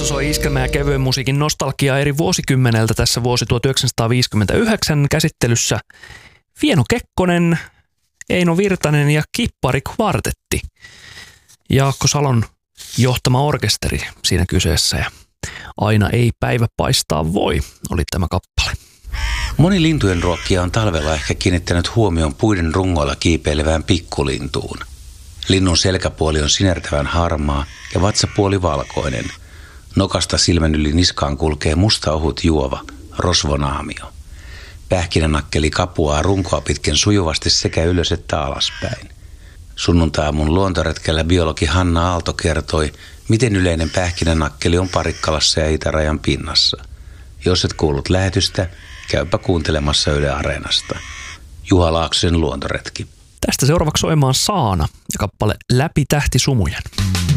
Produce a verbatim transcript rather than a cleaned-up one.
Radiossa soi iskelmä ja kevyen musiikin nostalgiaa eri vuosikymmeneltä. Tässä vuosi tuhatyhdeksänsataaviisikymmentäyhdeksän käsittelyssä Fieno Kekkonen, Eino Virtanen ja Kippari Kvartetti. Jaakko Salon johtama orkesteri siinä kyseessä ja Aina ei päivä paistaa voi oli tämä kappale. Moni lintujen ruokkija on talvella ehkä kiinnittänyt huomion puiden rungoilla kiipeilevään pikkulintuun. Linnun selkäpuoli on sinertävän harmaa ja vatsapuoli valkoinen. Nokasta silmän yli niskaan kulkee musta ohut juova, rosvonaamio. Pähkinänakkeli kapuaa runkoa pitkin sujuvasti sekä ylös että alaspäin. Sunnuntai-aamun luontoretkellä biologi Hanna Aalto kertoi, miten yleinen pähkinänakkeli on Parikkalassa ja itärajan pinnassa. Jos et kuullut lähetystä, käypä kuuntelemassa Yle Areenasta. Juha Laaksosen luontoretki. Tästä seuraavaksi soimaan Saana ja kappale Läpi tähti sumujen.